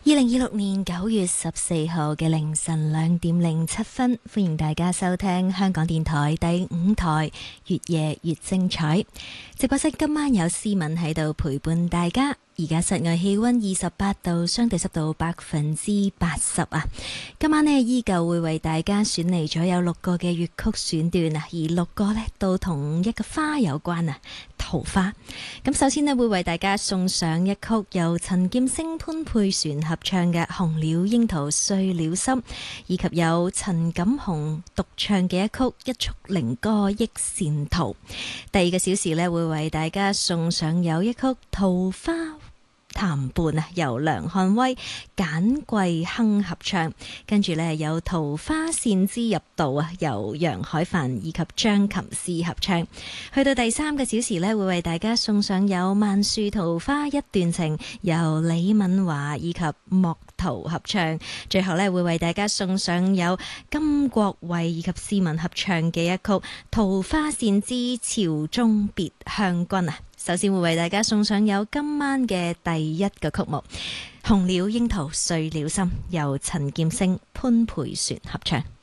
2026年9月14號嘅凌晨2點07分，歡迎大家收聽香港電台第5台越夜越精彩直播室。今晚有思敏喺度陪伴大家。而家室外氣溫28度，相對濕度80%啊！今晚呢，依舊會為大家選嚟咗有6個嘅粵曲選段啊，而6個呢都同一個花有關啊，桃花。咁首先呢，會為大家送上一曲由陳劍聲、潘佩璇合唱嘅《紅了櫻桃碎了心》，以及有陳錦鴻獨唱嘅一曲《一束靈歌憶善途》。第2個小時呢，會為大家送上有一曲《桃花談伴》啊，由梁漢威、簡桂亨合唱，跟住呢，有《桃花扇之入道》啊，由楊海帆以及張琴師合唱。去到第3個小時呢，會為大家送上有《萬樹桃花一段情》，由李敏華以及莫圖合唱。最後呢，會為大家送上有金國衛以及斯文合唱嘅一曲《桃花扇之朝中別鄉君》啊。首先會為大家送上有今晚嘅第1個曲目《紅了櫻桃碎了心》，由陳劍聲、潘佩璇合唱。